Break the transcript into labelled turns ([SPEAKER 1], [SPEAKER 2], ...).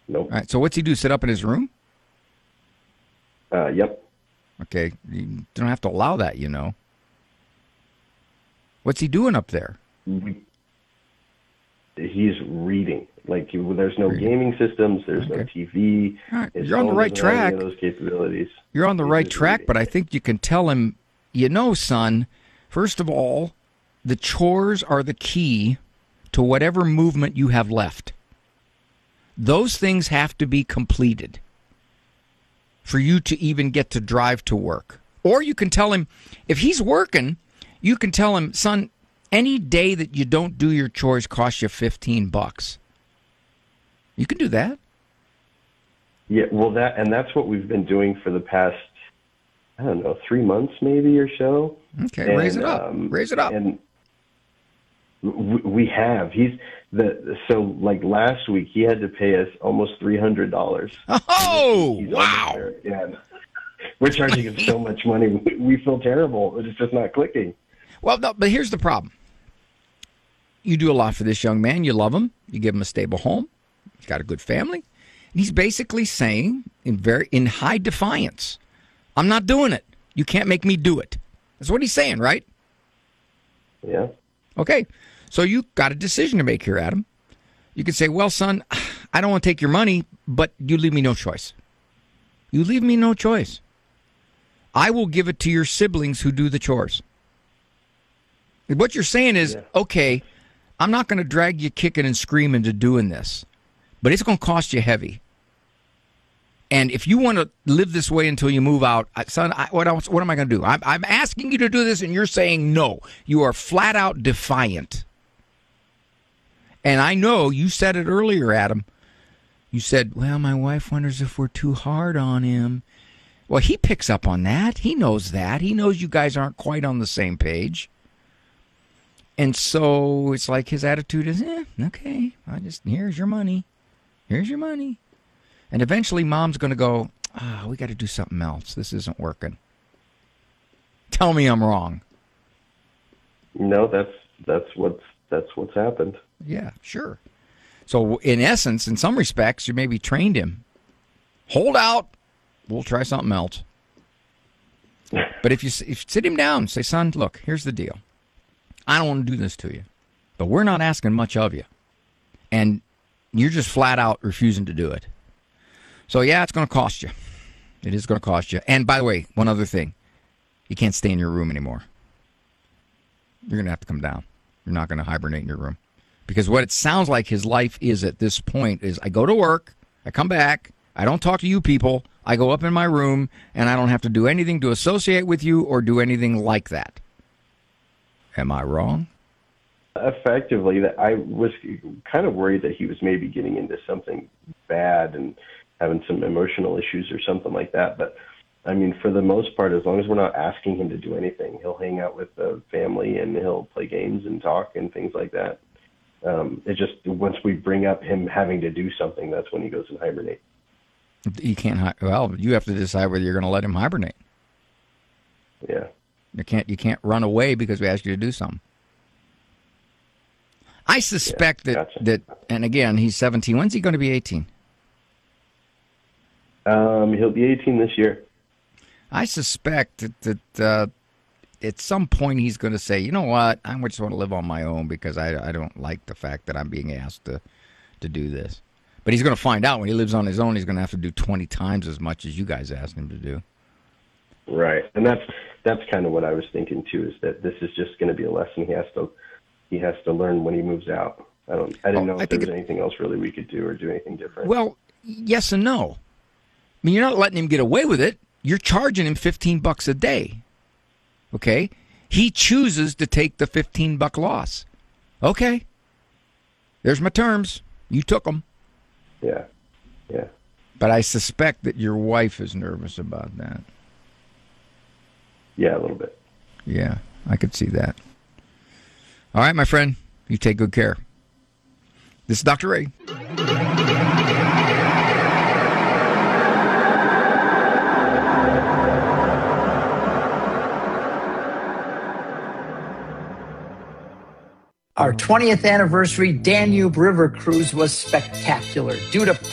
[SPEAKER 1] Nope.
[SPEAKER 2] All right. So what's he do? Sit up in his room?
[SPEAKER 1] Yep.
[SPEAKER 2] Okay. You don't have to allow that, you know. What's he doing up there?
[SPEAKER 1] He's reading. Like, there's no
[SPEAKER 2] Reading.
[SPEAKER 1] gaming systems. There's no
[SPEAKER 2] Okay.
[SPEAKER 1] TV.
[SPEAKER 2] All right.
[SPEAKER 1] His
[SPEAKER 2] You're on the
[SPEAKER 1] phone
[SPEAKER 2] right
[SPEAKER 1] doesn't have
[SPEAKER 2] track.
[SPEAKER 1] any of those capabilities.
[SPEAKER 2] You're on the
[SPEAKER 1] He's
[SPEAKER 2] right
[SPEAKER 1] just
[SPEAKER 2] track,
[SPEAKER 1] reading.
[SPEAKER 2] but I think you can tell him, you know, son, first of all, the chores are the key to whatever movement you have left. Those things have to be completed for you to even get to drive to work. Or you can tell him, if he's working, you can tell him, son, any day that you don't do your chores costs you $15. You can do that.
[SPEAKER 1] Yeah, well, that's what we've been doing for the past, I don't know, 3 months maybe or so.
[SPEAKER 2] Okay,
[SPEAKER 1] And,
[SPEAKER 2] raise it up. Raise it up.
[SPEAKER 1] And we have. So like last week, he had to pay us almost $300.
[SPEAKER 2] Oh,
[SPEAKER 1] He's
[SPEAKER 2] wow.
[SPEAKER 1] almost there. Yeah. We're charging him so much money. We feel terrible. It's just not clicking.
[SPEAKER 2] Well, no, but here's the problem. You do a lot for this young man. You love him. You give him a stable home. He's got a good family. And he's basically saying, in high defiance, I'm not doing it. You can't make me do it. That's what he's saying, right?
[SPEAKER 1] Yeah.
[SPEAKER 2] Okay. So you got a decision to make here, Adam. You could say, well, son, I don't want to take your money, but you leave me no choice. You leave me no choice. I will give it to your siblings who do the chores. What you're saying is, okay, I'm not going to drag you kicking and screaming to doing this, but it's going to cost you heavy. And if you want to live this way until you move out, son, what am I going to do? I'm asking you to do this, and you're saying no. You are flat out defiant. And I know you said it earlier, Adam. You said, well, my wife wonders if we're too hard on him. Well, he picks up on that. He knows that. He knows you guys aren't quite on the same page. And so it's like his attitude is, okay, here's your money. Here's your money. And eventually mom's going to go, we got to do something else. This isn't working. Tell me I'm wrong.
[SPEAKER 1] No, that's what's happened.
[SPEAKER 2] Yeah, sure. So in essence, in some respects, you maybe trained him. Hold out. We'll try something else. But if you sit him down and say, son, look, here's the deal. I don't want to do this to you, but we're not asking much of you. And you're just flat out refusing to do it. So, yeah, it's going to cost you. It is going to cost you. And by the way, one other thing. You can't stay in your room anymore. You're going to have to come down. You're not going to hibernate in your room. Because what it sounds like his life is at this point is I go to work, I come back, I don't talk to you people, I go up in my room, and I don't have to do anything to associate with you or do anything like that. Am I wrong?
[SPEAKER 1] Effectively, that I was kind of worried that he was maybe getting into something bad and having some emotional issues or something like that. But I mean, for the most part, as long as we're not asking him to do anything, he'll hang out with the family and he'll play games and talk and things like that. It just, once we bring up him having to do something, that's when he goes and hibernate.
[SPEAKER 2] You can't. Well, you have to decide whether you're going to let him hibernate.
[SPEAKER 1] Yeah.
[SPEAKER 2] You can't run away because we asked you to do something. I suspect that, and again, he's 17. When's he going to be 18?
[SPEAKER 1] He'll be 18 this year.
[SPEAKER 2] I suspect that at some point he's going to say, you know what, I just want to live on my own because I don't like the fact that I'm being asked to do this. But he's going to find out when he lives on his own, he's going to have to do 20 times as much as you guys asked him to do.
[SPEAKER 1] Right, and that's kind of what I was thinking too. Is that this is just going to be a lesson he has to learn when he moves out. I didn't know if there was anything else really we could do or do anything different.
[SPEAKER 2] Well, yes and no. I mean, you're not letting him get away with it. You're charging him $15 a day. Okay, he chooses to take the $15 loss. Okay, there's my terms. You took them.
[SPEAKER 1] Yeah.
[SPEAKER 2] But I suspect that your wife is nervous about that.
[SPEAKER 1] Yeah, a little bit.
[SPEAKER 2] Yeah, I could see that. All right, my friend, you take good care. This is Dr. Ray.
[SPEAKER 3] Our 20th anniversary Danube River cruise was spectacular due to